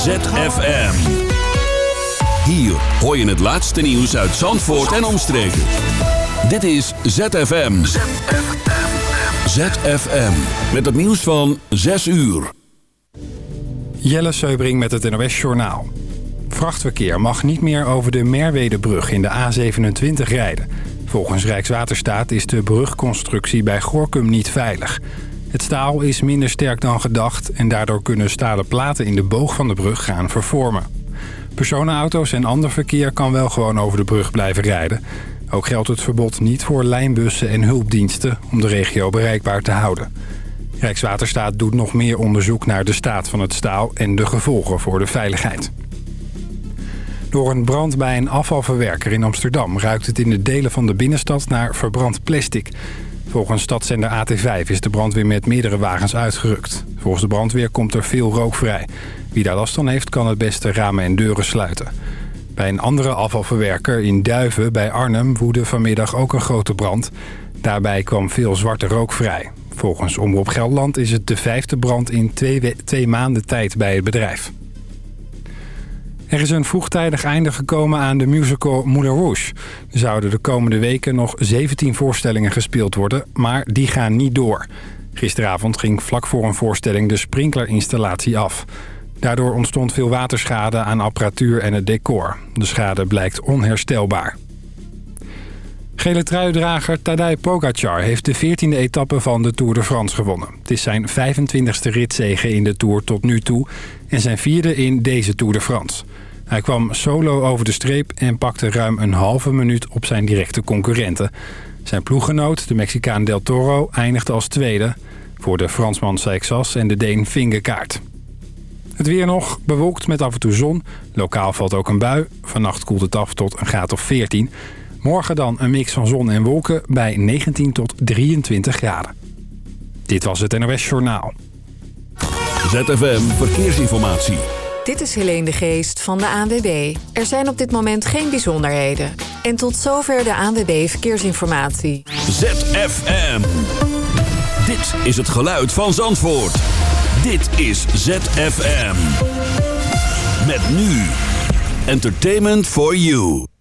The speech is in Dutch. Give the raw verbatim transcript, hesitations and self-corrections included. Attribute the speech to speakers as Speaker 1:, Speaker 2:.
Speaker 1: Z F M. Hier hoor je het laatste nieuws uit Zandvoort en omstreken. Dit is Z F M. Z F M. Met het nieuws van zes uur.
Speaker 2: Jelle Seubring met het N O S-journaal. Vrachtverkeer mag niet meer over de Merwedebrug in de A zevenentwintig rijden. Volgens Rijkswaterstaat is de brugconstructie bij Gorinchem niet veilig. Het staal is minder sterk dan gedacht en daardoor kunnen stalen platen in de boog van de brug gaan vervormen. Personenauto's en ander verkeer kan wel gewoon over de brug blijven rijden. Ook geldt het verbod niet voor lijnbussen en hulpdiensten om de regio bereikbaar te houden. Rijkswaterstaat doet nog meer onderzoek naar de staat van het staal en de gevolgen voor de veiligheid. Door een brand bij een afvalverwerker in Amsterdam ruikt het in de delen van de binnenstad naar verbrand plastic. Volgens stadszender A T vijf is de brandweer met meerdere wagens uitgerukt. Volgens de brandweer komt er veel rook vrij. Wie daar last van heeft, kan het beste ramen en deuren sluiten. Bij een andere afvalverwerker in Duiven bij Arnhem woedde vanmiddag ook een grote brand. Daarbij kwam veel zwarte rook vrij. Volgens Omroep Gelderland is het de vijfde brand in twee, we- twee maanden tijd bij het bedrijf. Er is een vroegtijdig einde gekomen aan de musical Moulin Rouge. Er zouden de komende weken nog zeventien voorstellingen gespeeld worden, maar die gaan niet door. Gisteravond ging vlak voor een voorstelling de sprinklerinstallatie af. Daardoor ontstond veel waterschade aan apparatuur en het decor. De schade blijkt onherstelbaar. Gele truidrager Tadej Pogacar heeft de veertiende etappe van de Tour de France gewonnen. Het is zijn vijfentwintigste ritzege in de Tour tot nu toe en zijn vierde in deze Tour de France. Hij kwam solo over de streep en pakte ruim een halve minuut op zijn directe concurrenten. Zijn ploeggenoot, de Mexicaan Del Toro, eindigde als tweede voor de Fransman Seixas en de Deen Vingegaard. Het weer nog, bewolkt met af en toe zon. Lokaal valt ook een bui. Vannacht koelt het af tot een graad of veertien. Morgen dan een mix van zon en wolken bij negentien tot drieëntwintig graden. Dit was het N O S Journaal.
Speaker 1: Z F M Verkeersinformatie.
Speaker 3: Dit is Helene de Geest van de A N W B. Er zijn op dit moment geen bijzonderheden. En tot zover de A N W B Verkeersinformatie.
Speaker 1: Z F M. Dit is het geluid van Zandvoort. Dit is Z F M. Met nu. Entertainment for you.